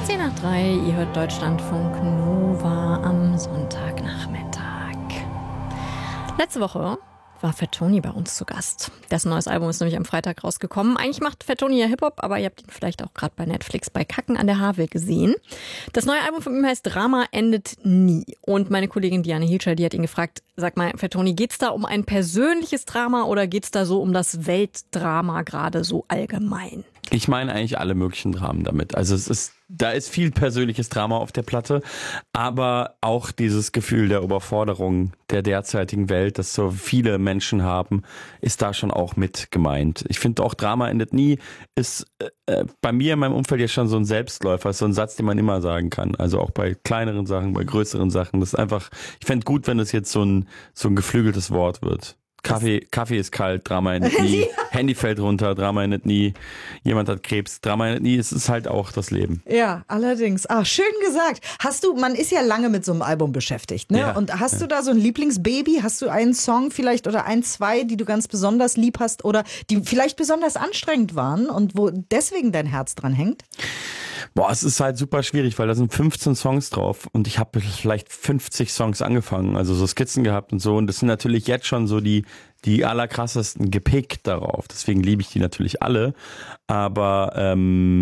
10 nach 3, ihr hört Deutschlandfunk Nova am Sonntagnachmittag. Letzte Woche war Fat Tony bei uns zu Gast. Dessen neues Album ist nämlich am Freitag rausgekommen. Eigentlich macht Fat Tony ja Hip-Hop, aber ihr habt ihn vielleicht auch gerade bei Netflix bei Kacken an der Havel gesehen. Das neue Album von ihm heißt Drama endet nie. Und meine Kollegin Diane Hilscher, die hat ihn gefragt, sag mal, Fat Tony, geht's da um ein persönliches Drama oder geht's da so um das Weltdrama gerade so allgemein? Ich meine eigentlich alle möglichen Dramen damit. Also da ist viel persönliches Drama auf der Platte, aber auch dieses Gefühl der Überforderung der derzeitigen Welt, das so viele Menschen haben, ist da schon auch mit gemeint. Ich finde auch Drama endet nie, ist bei mir in meinem Umfeld ja schon so ein Selbstläufer, so ein Satz, den man immer sagen kann. Also auch bei kleineren Sachen, bei größeren Sachen. Das ist einfach, ich fände gut, wenn das jetzt so ein geflügeltes Wort wird. Kaffee ist kalt, Drama endet nie. Handy fällt runter, Drama endet nie. Jemand hat Krebs, Drama endet nie. Es ist halt auch das Leben. Ja, allerdings. Schön gesagt. Man ist ja lange mit so einem Album beschäftigt, ne? Ja, und hast du da so ein Lieblingsbaby? Hast du einen Song vielleicht oder zwei, die du ganz besonders lieb hast oder die vielleicht besonders anstrengend waren und wo deswegen dein Herz dran hängt? Boah, es ist halt super schwierig, weil da sind 15 Songs drauf und ich habe vielleicht 50 Songs angefangen, also so Skizzen gehabt und so, und das sind natürlich jetzt schon so die allerkrassesten gepickt darauf, deswegen liebe ich die natürlich alle, aber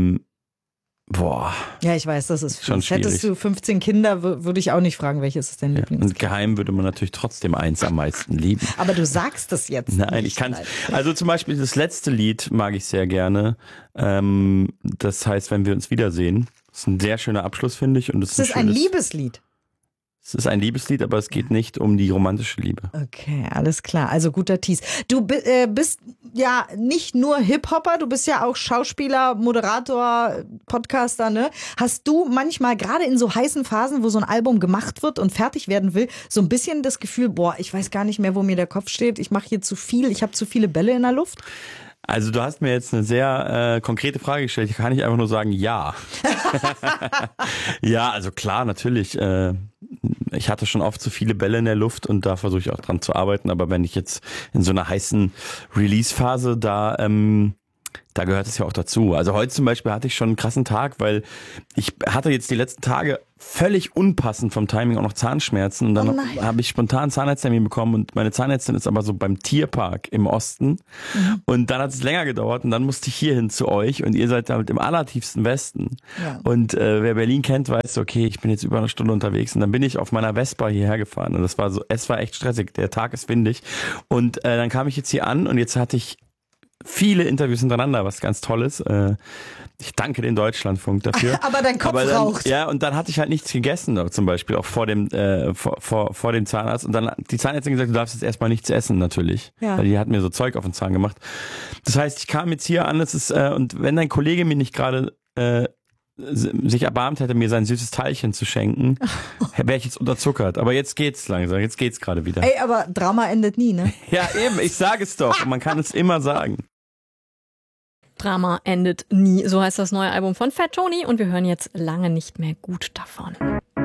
Ja, ich weiß, das ist schon schwierig. Hättest du 15 Kinder, würde ich auch nicht fragen, welches ist dein Lieblings. Und geheim würde man natürlich trotzdem eins am meisten lieben. Aber du sagst das jetzt Nein, nicht. ich kann. Also zum Beispiel das letzte Lied mag ich sehr gerne. Das heißt, wenn wir uns wiedersehen. Das ist ein sehr schöner Abschluss, finde ich. Und es ist ein Liebeslied. Es ist ein Liebeslied, aber es geht nicht um die romantische Liebe. Okay, alles klar. Also guter Tease. Du bist ja nicht nur Hip-Hopper, du bist ja auch Schauspieler, Moderator, Podcaster, ne? Hast du manchmal gerade in so heißen Phasen, wo so ein Album gemacht wird und fertig werden will, so ein bisschen das Gefühl, boah, ich weiß gar nicht mehr, wo mir der Kopf steht, ich mache hier zu viel, ich habe zu viele Bälle in der Luft? Also du hast mir jetzt eine sehr konkrete Frage gestellt. Ich kann nicht einfach nur sagen, ja. Ja, also klar, natürlich. Ich hatte schon oft zu viele Bälle in der Luft und da versuche ich auch dran zu arbeiten. Aber wenn ich jetzt in so einer heißen Release-Phase, da gehört es ja auch dazu. Also heute zum Beispiel hatte ich schon einen krassen Tag, weil ich hatte jetzt die letzten Tage völlig unpassend vom Timing auch noch Zahnschmerzen. Und dann habe ich spontan einen Zahnarzttermin bekommen und meine Zahnärztin ist aber so beim Tierpark im Osten. Mhm. Und dann hat es länger gedauert und dann musste ich hier hin zu euch und ihr seid damit im allertiefsten Westen. Ja. Und wer Berlin kennt, weiß, okay, ich bin jetzt über eine Stunde unterwegs und dann bin ich auf meiner Vespa hierher gefahren und es war echt stressig. Der Tag ist windig. Und dann kam ich jetzt hier an und jetzt hatte ich viele Interviews hintereinander, was ganz toll ist. Ich danke den Deutschlandfunk dafür. Aber dein Kopf raucht. Ja, und dann hatte ich halt nichts gegessen, zum Beispiel auch vor dem Zahnarzt. Und dann hat die Zahnärztin gesagt, du darfst jetzt erstmal nichts essen, natürlich. Ja. Weil die hat mir so Zeug auf den Zahn gemacht. Das heißt, ich kam jetzt hier an, und wenn dein Kollege mir nicht gerade sich erbarmt hätte, mir sein süßes Teilchen zu schenken, wäre ich jetzt unterzuckert. Aber jetzt geht's langsam, jetzt geht's gerade wieder. Ey, aber Drama endet nie, ne? Ja, eben, ich sage es doch. Man kann es immer sagen. Drama endet nie, so heißt das neue Album von Fat Tony und wir hören jetzt lange nicht mehr gut davon.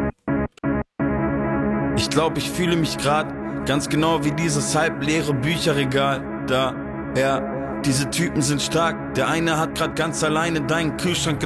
Ich glaube, ich fühle mich gerade ganz genau wie dieses halbleere Bücherregal da. Ja, diese Typen sind stark. Der eine hat gerade ganz alleine deinen Kühlschrank